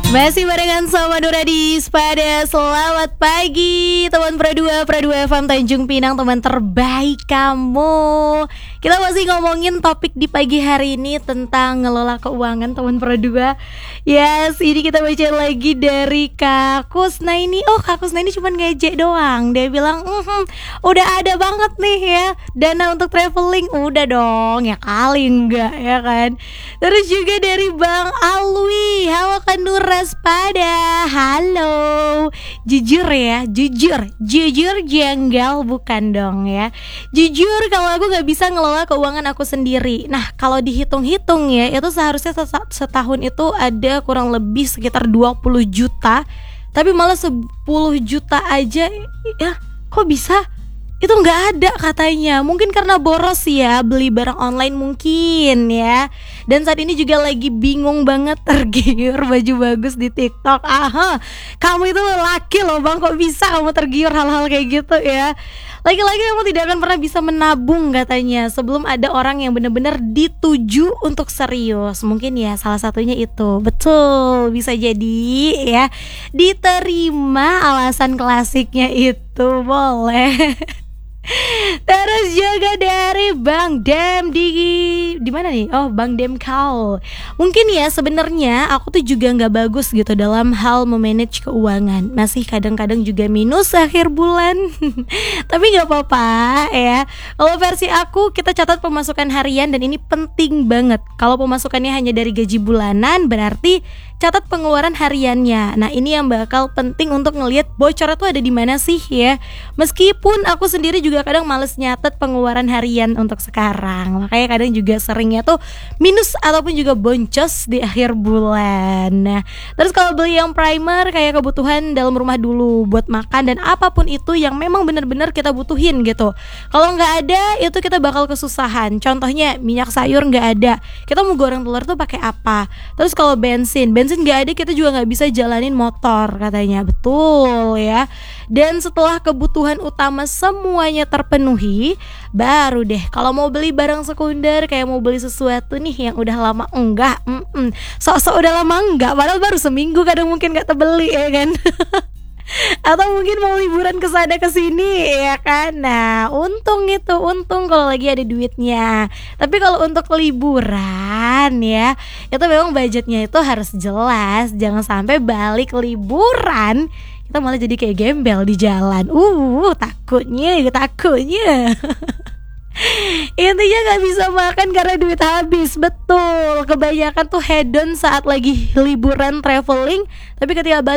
Masih barengan sama Nuradis pada selamat pagi teman Pra2 FM Tanjung Pinang, teman terbaik kamu. Kita masih ngomongin topik di pagi hari ini tentang ngelola keuangan teman Pra2. Yes, ini kita baca lagi dari Kak Kusnaini. Oh, Kak Kusnaini cuma ngejek doang. Dia bilang, udah ada banget nih ya dana untuk traveling. Udah dong, ya kali enggak ya kan. Terus juga dari Bang Alwi. Halo Kak Nuras pada. Halo. Jujur ya, jujur jenggal bukan dong ya. Jujur kalau aku gak bisa ngelola keuangan aku sendiri. Nah, kalau dihitung-hitung ya, itu seharusnya setahun itu ada kurang lebih sekitar 20 juta. Tapi malah 10 juta aja ya, kok bisa? Itu nggak ada katanya. Mungkin karena boros ya, beli barang online mungkin ya. Dan saat ini juga lagi bingung banget, tergiur baju bagus di TikTok. Kamu itu laki loh bang, kok bisa kamu tergiur hal-hal kayak gitu ya. Lagi-lagi kamu tidak akan pernah bisa menabung katanya sebelum ada orang yang benar-benar dituju untuk serius. Mungkin ya salah satunya itu. Betul, bisa jadi ya. Diterima alasan klasiknya itu, boleh. Terus juga dari Bang Dem di mana nih? Oh, Bang Dem Kau. Mungkin ya sebenarnya aku tuh juga nggak bagus gitu dalam hal memanage keuangan. Masih kadang-kadang juga minus akhir bulan. Tapi nggak apa-apa ya. Kalau versi aku, kita catat pemasukan harian dan ini penting banget. Kalau pemasukannya hanya dari gaji bulanan, berarti catat pengeluaran hariannya. Nah, ini yang bakal penting untuk ngelihat bocornya tuh ada di mana sih ya. Meskipun aku sendiri juga kadang males nyatet pengeluaran harian untuk sekarang. Makanya kadang juga seringnya tuh minus ataupun juga boncos di akhir bulan. Nah, terus kalau beli yang primer kayak kebutuhan dalam rumah dulu buat makan dan apapun itu yang memang benar-benar kita butuhin gitu. Kalau nggak ada itu kita bakal kesusahan. Contohnya minyak sayur nggak ada, kita mau goreng telur tuh pakai apa? Terus kalau bensin nggak ada, kita juga nggak bisa jalanin motor katanya. Betul ya. Dan setelah kebutuhan utama semuanya terpenuhi, baru deh kalau mau beli barang sekunder, kayak mau beli sesuatu nih yang udah lama enggak, sok-sok udah lama enggak, padahal baru seminggu kadang mungkin nggak terbeli ya kan. Atau mungkin mau liburan ke sana ke sini ya kan. Nah, untung kalau lagi ada duitnya. Tapi kalau untuk liburan ya, itu memang budgetnya itu harus jelas. Jangan sampai balik liburan kita malah jadi kayak gembel di jalan. Takutnya. Intinya gak bisa makan karena duit habis. Betul, kebanyakan tuh hedon saat lagi liburan traveling, tapi ketika balik